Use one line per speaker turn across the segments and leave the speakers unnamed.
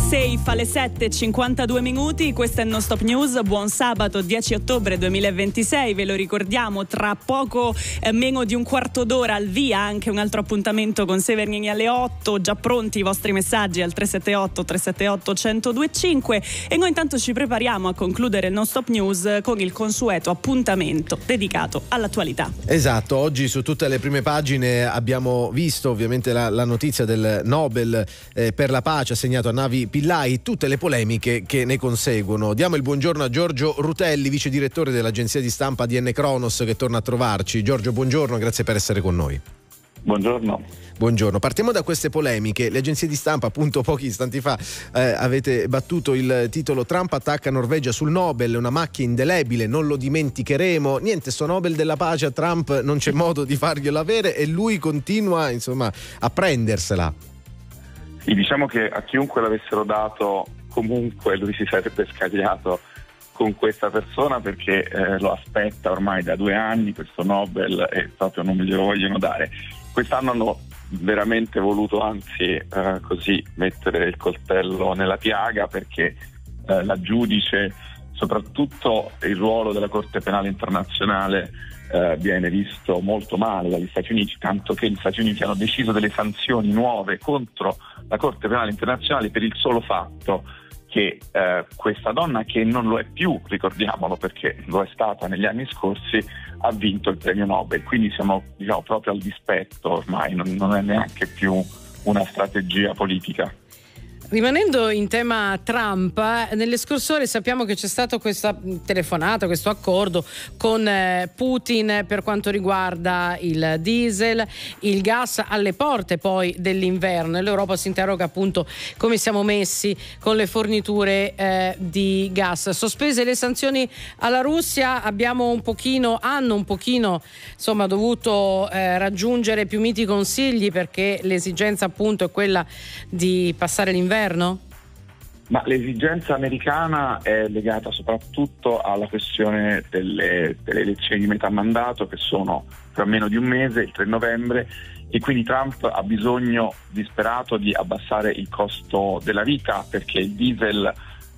Safe alle 7:52. Questo è Non Stop News. Buon sabato 10 ottobre 2026. Ve lo ricordiamo, tra poco meno di un quarto d'ora al via anche un altro appuntamento con Severgnini alle 8. Già pronti i vostri messaggi al 378-378-1025 e noi intanto ci prepariamo a concludere il Non Stop News con il consueto appuntamento dedicato all'attualità.
Esatto, oggi su tutte le prime pagine abbiamo visto ovviamente la notizia del Nobel per la pace assegnato a Navi Pillay, tutte le polemiche che ne conseguono. Diamo il buongiorno a Giorgio Rutelli, vice direttore dell'agenzia di stampa ADN Cronos, che torna a trovarci. Giorgio, buongiorno, grazie per essere con noi.
Buongiorno.
Buongiorno, partiamo da queste polemiche. Le agenzie di stampa, appunto pochi istanti fa avete battuto il titolo "Trump attacca Norvegia sul Nobel, una macchia indelebile, non lo dimenticheremo". Niente, sto Nobel della pace a Trump non c'è modo di farglielo avere e lui continua insomma a prendersela.
Sì, diciamo che a chiunque l'avessero dato comunque lui si sarebbe scagliato con questa persona perché lo aspetta ormai da 2 anni questo Nobel e proprio non me glielo vogliono dare. Quest'anno hanno veramente voluto anzi così mettere il coltello nella piaga perché la giudice, soprattutto il ruolo della Corte Penale Internazionale viene visto molto male dagli Stati Uniti, tanto che gli Stati Uniti hanno deciso delle sanzioni nuove contro la Corte Penale Internazionale per il solo fatto che questa donna, che non lo è più, ricordiamolo perché lo è stata negli anni scorsi, ha vinto il premio Nobel. Quindi siamo proprio al dispetto ormai, non è neanche più una strategia politica.
Rimanendo in tema Trump, nelle scorse ore sappiamo che c'è stato questa telefonata, questo accordo con Putin per quanto riguarda il diesel, il gas alle porte poi dell'inverno, e l'Europa si interroga appunto come siamo messi con le forniture di gas. Sospese le sanzioni alla Russia, hanno un pochino insomma dovuto raggiungere più miti consigli perché l'esigenza appunto è quella di passare l'inverno.
Ma l'esigenza americana è legata soprattutto alla questione delle elezioni di metà mandato, che sono tra meno di un mese, il 3 novembre, e quindi Trump ha bisogno disperato di abbassare il costo della vita, perché il diesel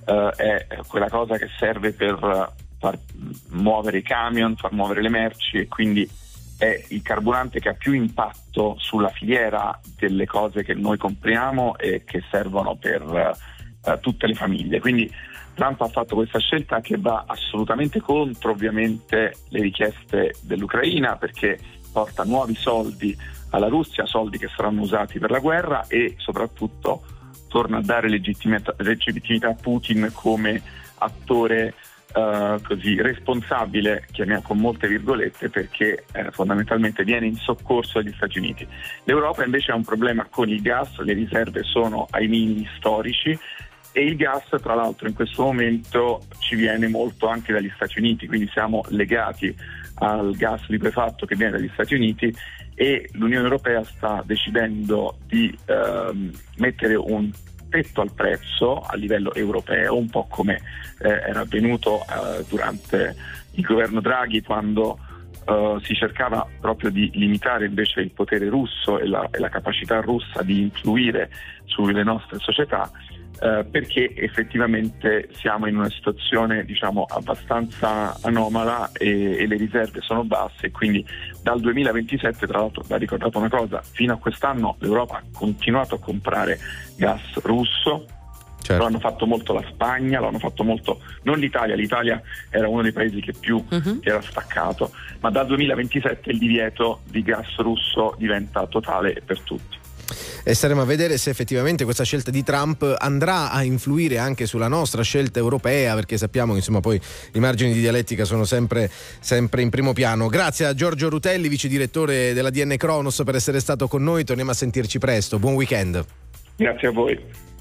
è quella cosa che serve per far muovere i camion, far muovere le merci, e quindi è il carburante che ha più impatto sulla filiera delle cose che noi compriamo e che servono per tutte le famiglie. Quindi Trump ha fatto questa scelta che va assolutamente contro ovviamente le richieste dell'Ucraina, perché porta nuovi soldi alla Russia, soldi che saranno usati per la guerra, e soprattutto torna a dare legittimità a Putin come attore così responsabile, chiamiamo con molte virgolette, perché fondamentalmente viene in soccorso agli Stati Uniti. L'Europa invece ha un problema con il gas, le riserve sono ai minimi storici e il gas tra l'altro in questo momento ci viene molto anche dagli Stati Uniti, quindi siamo legati al gas liquefatto che viene dagli Stati Uniti, e l'Unione Europea sta decidendo di mettere un tetto al prezzo a livello europeo, un po' come era avvenuto durante il governo Draghi, quando si cercava proprio di limitare invece il potere russo e la capacità russa di influire sulle nostre società, perché effettivamente siamo in una situazione abbastanza anomala e le riserve sono basse, e quindi dal 2027, tra l'altro va ricordato una cosa, fino a quest'anno l'Europa ha continuato a comprare gas russo. Certo. Lo hanno fatto molto la Spagna, lo hanno fatto molto non l'Italia era uno dei paesi che più era staccato, ma dal 2027 il divieto di gas russo diventa totale per tutti.
E staremo a vedere se effettivamente questa scelta di Trump andrà a influire anche sulla nostra scelta europea, perché sappiamo che insomma poi i margini di dialettica sono sempre in primo piano. Grazie a Giorgio Rutelli, vice direttore dell'ADN Cronos, per essere stato con noi. Torniamo a sentirci presto. Buon weekend.
Grazie a voi.